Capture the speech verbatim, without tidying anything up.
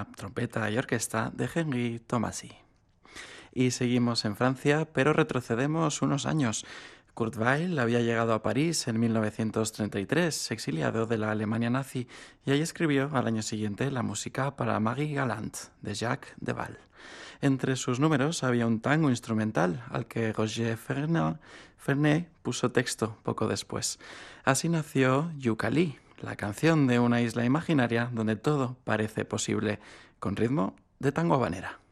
para trompeta y orquesta de Henri Tomasi. Y seguimos en Francia, pero retrocedemos unos años. Kurt Weill había llegado a París en mil novecientos treinta y tres, exiliado de la Alemania nazi, y ahí escribió al año siguiente la música para Marie Galante, de Jacques Deval. Entre sus números había un tango instrumental al que Roger Fernet, Fernet puso texto poco después. Así nació Yukali, la canción de una isla imaginaria donde todo parece posible, con ritmo de tango habanera.